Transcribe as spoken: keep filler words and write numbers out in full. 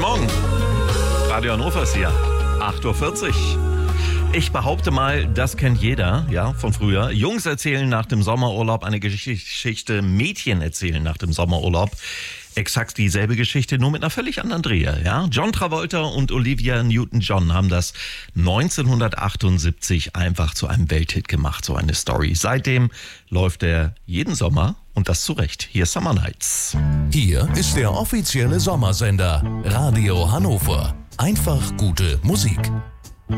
Morgen. Radio Hannover ist hier. acht Uhr vierzig. Ich behaupte mal, das kennt jeder, ja, von früher. Jungs erzählen nach dem Sommerurlaub eine Geschichte, Mädchen erzählen nach dem Sommerurlaub exakt dieselbe Geschichte, nur mit einer völlig anderen Drehe, ja. John Travolta und Olivia Newton-John haben das neunzehnhundertachtundsiebzig einfach zu einem Welthit gemacht, so eine Story. Seitdem läuft er jeden Sommer und das zu Recht. Hier ist Summer Nights. Hier ist der offizielle Sommersender Radio Hannover. Einfach gute Musik.